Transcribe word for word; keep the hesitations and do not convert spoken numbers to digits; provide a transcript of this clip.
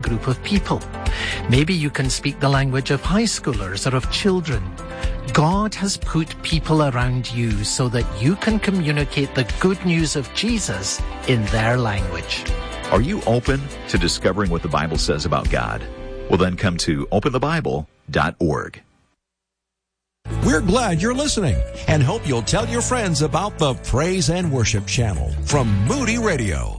group of people. Maybe you can speak the language of high schoolers or of children. God has put people around you so that you can communicate the good news of Jesus in their language. Are you open to discovering what the Bible says about God? Well, then come to open the bible dot org. We're glad you're listening and hope you'll tell your friends about the Praise and Worship Channel from Moody Radio.